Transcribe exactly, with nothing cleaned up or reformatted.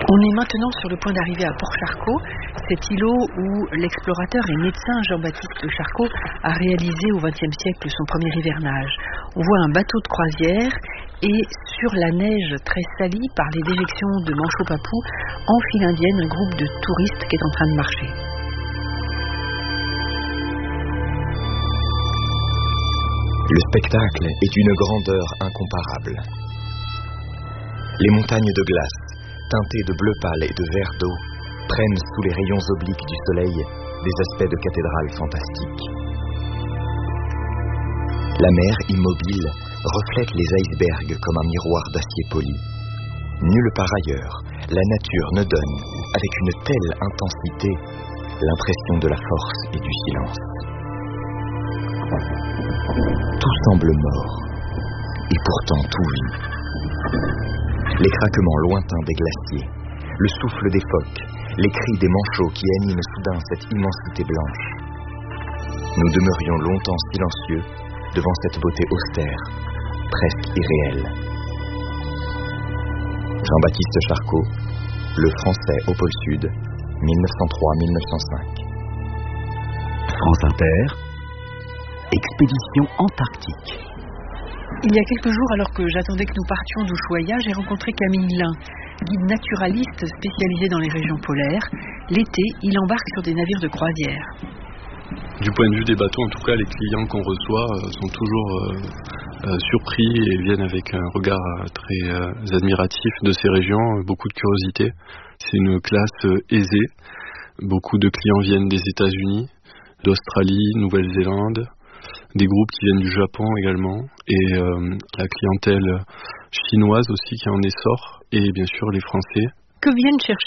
On est maintenant sur le point d'arriver à Port-Charcot, cet îlot où l'explorateur et médecin Jean-Baptiste Charcot a réalisé au vingtième siècle son premier hivernage. On voit un bateau de croisière et sur la neige très salie par les déjections de manchots-papous, en file indienne, un groupe de touristes qui est en train de marcher. Le spectacle est d'une grandeur incomparable. Les montagnes de glace, teintées de bleu pâle et de vert d'eau, prennent sous les rayons obliques du soleil des aspects de cathédrales fantastiques. La mer immobile reflète les icebergs comme un miroir d'acier poli. Nulle part ailleurs, la nature ne donne, avec une telle intensité, l'impression de la force et du silence. Tout semble mort, et pourtant tout vit. Les craquements lointains des glaciers, le souffle des phoques, les cris des manchots qui animent soudain cette immensité blanche. Nous demeurions longtemps silencieux devant cette beauté austère, presque irréelle. Jean-Baptiste Charcot, Le Français au pôle Sud, mille neuf cent trois à mille neuf cent cinq. France Inter, expédition antarctique. Il y a quelques jours, alors que j'attendais que nous partions d'Ushuaïa, j'ai rencontré Camille Lin, guide naturaliste spécialisé dans les régions polaires. L'été, il embarque sur des navires de croisière. Du point de vue des bateaux, en tout cas, les clients qu'on reçoit euh, sont toujours euh, euh, surpris et viennent avec un regard euh, très euh, admiratif de ces régions, euh, beaucoup de curiosité. C'est une classe euh, aisée. Beaucoup de clients viennent des États-Unis, d'Australie, Nouvelle-Zélande, des groupes qui viennent du Japon également, et euh, la clientèle chinoise aussi qui est en essor, et bien sûr les Français. Que viennent chercher